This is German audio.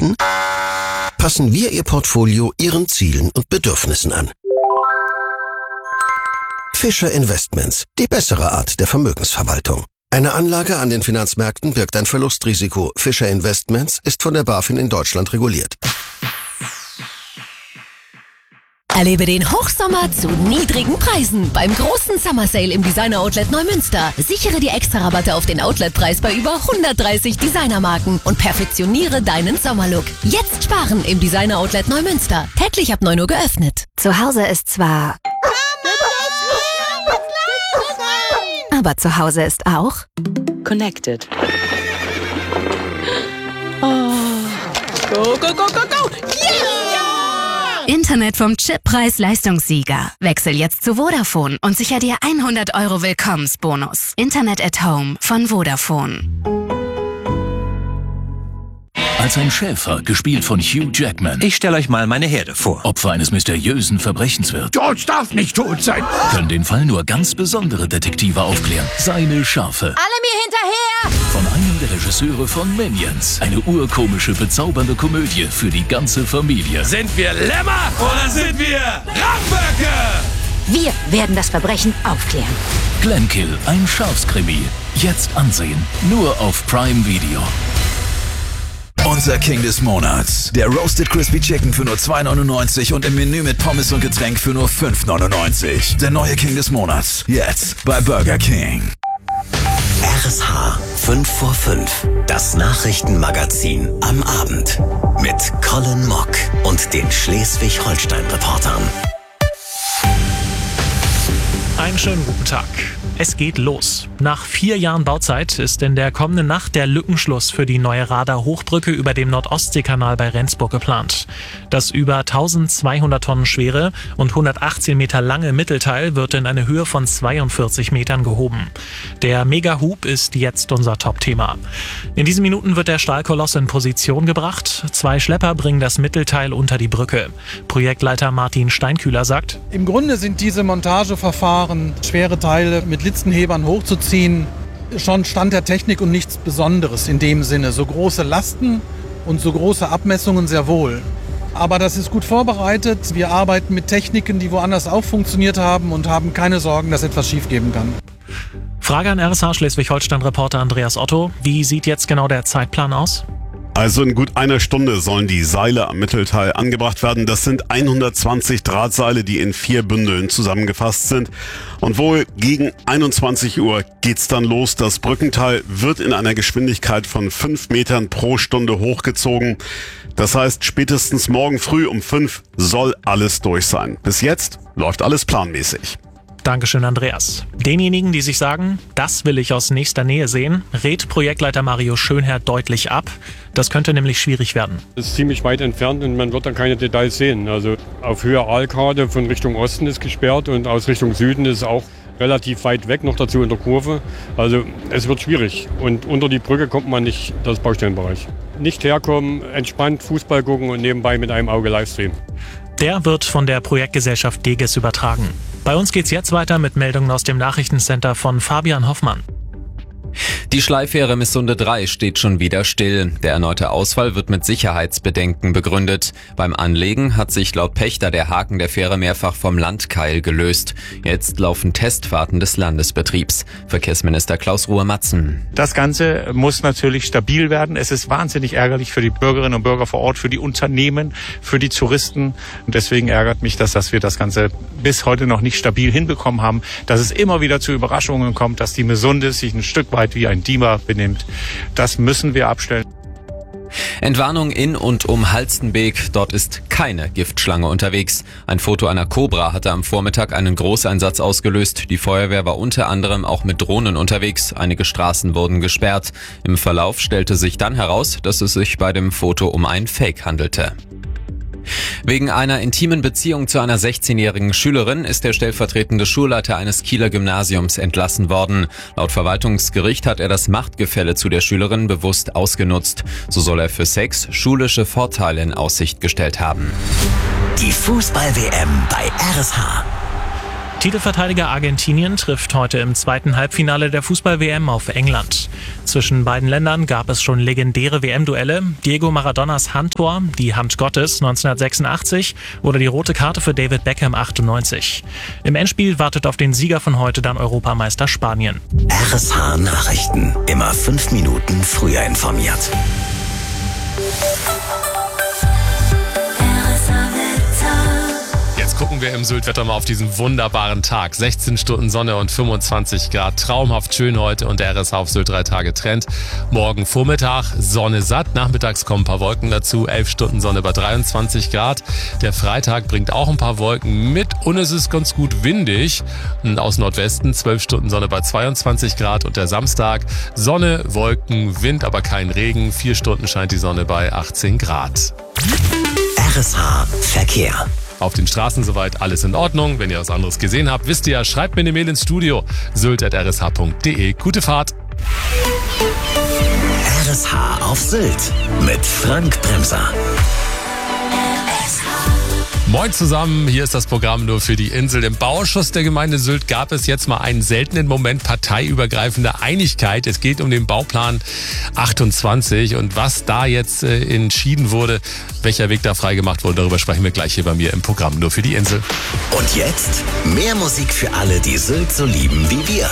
bieten? Passen wir Ihr Portfolio Ihren Zielen und Bedürfnissen an. Fischer Investments, die bessere Art der Vermögensverwaltung. Eine Anlage an den Finanzmärkten birgt ein Verlustrisiko. Fischer Investments ist von der BaFin in Deutschland reguliert. Erlebe den Hochsommer zu niedrigen Preisen beim großen Summer Sale im Designer Outlet Neumünster. Sichere die Extra-Rabatte auf den Outletpreis bei über 130 Designermarken und perfektioniere deinen Sommerlook. Jetzt sparen im Designer Outlet Neumünster. Täglich ab 9 Uhr geöffnet. Zu Hause ist zwar... aber zu Hause ist auch... Connected. Oh. Go, go, go, go, go! Yeah! Internet vom Chip-Preis-Leistungssieger. Wechsel jetzt zu Vodafone und sicher dir 100 € Willkommensbonus. Internet at Home von Vodafone. Als ein Schäfer, gespielt von Hugh Jackman. Ich stelle euch mal meine Herde vor. Opfer eines mysteriösen Verbrechens wird. George darf nicht tot sein. Können den Fall nur ganz besondere Detektive aufklären. Seine Schafe. Alle mir hinterher! Von einem der Regisseure von Minions. Eine urkomische, bezaubernde Komödie für die ganze Familie. Sind wir Lämmer oder sind wir Rammböcke? Wir werden das Verbrechen aufklären. Glenkill, ein Schafskrimi. Jetzt ansehen. Nur auf Prime Video. Unser King des Monats. Der Roasted Crispy Chicken für nur 2,99 und im Menü mit Pommes und Getränk für nur 5,99. Der neue King des Monats. Jetzt bei Burger King. RSH 5 vor 5. Das Nachrichtenmagazin am Abend. Mit Colin Mock und den Schleswig-Holstein-Reportern. Einen schönen guten Tag. Es geht los. Nach 4 Jahren Bauzeit ist in der kommenden Nacht der Lückenschluss für die neue Radar-Hochbrücke über dem Nordostseekanal bei Rendsburg geplant. Das über 1200 Tonnen schwere und 118 Meter lange Mittelteil wird in eine Höhe von 42 Metern gehoben. Der Mega-Hub ist jetzt unser Top-Thema. In diesen Minuten wird der Stahlkoloss in Position gebracht. 2 Schlepper bringen das Mittelteil unter die Brücke. Projektleiter Martin Steinkühler sagt: Im Grunde sind diese Montageverfahren, schwere Teile mit Listenhebern hochzuziehen, schon Stand der Technik und nichts Besonderes in dem Sinne. So große Lasten und so große Abmessungen sehr wohl. Aber das ist gut vorbereitet. Wir arbeiten mit Techniken, die woanders auch funktioniert haben und haben keine Sorgen, dass etwas schiefgehen kann. Frage an RSH Schleswig-Holstein-Reporter Andreas Otto. Wie sieht jetzt genau der Zeitplan aus? Also in gut einer Stunde sollen die Seile am Mittelteil angebracht werden. Das sind 120 Drahtseile, die in 4 Bündeln zusammengefasst sind. Und wohl gegen 21 Uhr geht's dann los. Das Brückenteil wird in einer Geschwindigkeit von 5 Metern pro Stunde hochgezogen. Das heißt, spätestens morgen früh um 5 soll alles durch sein. Bis jetzt läuft alles planmäßig. Dankeschön, Andreas. Denjenigen, die sich sagen, das will ich aus nächster Nähe sehen, rät Projektleiter Mario Schönherr deutlich ab. Das könnte nämlich schwierig werden. Das ist ziemlich weit entfernt und man wird dann keine Details sehen. Also auf Höhe Aalkade von Richtung Osten ist gesperrt und aus Richtung Süden ist auch relativ weit weg, noch dazu in der Kurve. Also es wird schwierig und unter die Brücke kommt man nicht, das Baustellenbereich. Nicht herkommen, entspannt Fußball gucken und nebenbei mit einem Auge Livestream. Der wird von der Projektgesellschaft Deges übertragen. Bei uns geht's jetzt weiter mit Meldungen aus dem Nachrichtencenter von Fabian Hoffmann. Die Schleifähre Missunde 3 steht schon wieder still. Der erneute Ausfall wird mit Sicherheitsbedenken begründet. Beim Anlegen hat sich laut Pächter der Haken der Fähre mehrfach vom Landkeil gelöst. Jetzt laufen Testfahrten des Landesbetriebs. Verkehrsminister Klaus Ruhe-Matzen. Das Ganze muss natürlich stabil werden. Es ist wahnsinnig ärgerlich für die Bürgerinnen und Bürger vor Ort, für die Unternehmen, für die Touristen. Und deswegen ärgert mich das, dass wir das Ganze bis heute noch nicht stabil hinbekommen haben. Dass es immer wieder zu Überraschungen kommt, dass die Misunde sich ein Stück weit wie ein Dima benimmt. Das müssen wir abstellen. Entwarnung in und um Halstenbek. Dort ist keine Giftschlange unterwegs. Ein Foto einer Kobra hatte am Vormittag einen Großeinsatz ausgelöst. Die Feuerwehr war unter anderem auch mit Drohnen unterwegs. Einige Straßen wurden gesperrt. Im Verlauf stellte sich dann heraus, dass es sich bei dem Foto um ein Fake handelte. Wegen einer intimen Beziehung zu einer 16-jährigen Schülerin ist der stellvertretende Schulleiter eines Kieler Gymnasiums entlassen worden. Laut Verwaltungsgericht hat er das Machtgefälle zu der Schülerin bewusst ausgenutzt. So soll er für Sex schulische Vorteile in Aussicht gestellt haben. Die Fußball-WM bei RSH. Titelverteidiger Argentinien trifft heute im zweiten Halbfinale der Fußball-WM auf England. Zwischen beiden Ländern gab es schon legendäre WM-Duelle. Diego Maradonas Handtor, die Hand Gottes 1986 oder die rote Karte für David Beckham 98. Im Endspiel wartet auf den Sieger von heute dann Europameister Spanien. RSH Nachrichten. Immer 5 Minuten früher informiert. Jetzt gucken wir im Syltwetter mal auf diesen wunderbaren Tag. 16 Stunden Sonne und 25 Grad. Traumhaft schön heute und der RSH auf Sylt 3 Tage Trend. Morgen Vormittag Sonne satt. Nachmittags kommen ein paar Wolken dazu. 11 Stunden Sonne bei 23 Grad. Der Freitag bringt auch ein paar Wolken mit und es ist ganz gut windig. Und aus Nordwesten 12 Stunden Sonne bei 22 Grad. Und der Samstag Sonne, Wolken, Wind, aber kein Regen. 4 Stunden scheint die Sonne bei 18 Grad. RSH Verkehr. Auf den Straßen soweit alles in Ordnung. Wenn ihr was anderes gesehen habt, wisst ihr ja, schreibt mir eine Mail ins Studio. sylt@rsh.de. Gute Fahrt. RSH auf Sylt mit Frank Bremser. Moin zusammen, hier ist das Programm nur für die Insel. Im Bauausschuss der Gemeinde Sylt gab es jetzt mal einen seltenen Moment parteiübergreifender Einigkeit. Es geht um den Bauplan 28 und was da jetzt entschieden wurde, welcher Weg da freigemacht wurde, darüber sprechen wir gleich hier bei mir im Programm nur für die Insel. Und jetzt mehr Musik für alle, die Sylt so lieben wie wir.